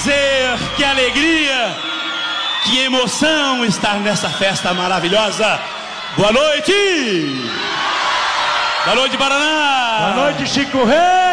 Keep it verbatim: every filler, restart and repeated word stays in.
prazer, que alegria, que emoção estar nessa festa maravilhosa. Boa noite! Boa noite, Paraná! Boa noite, Chico Rei!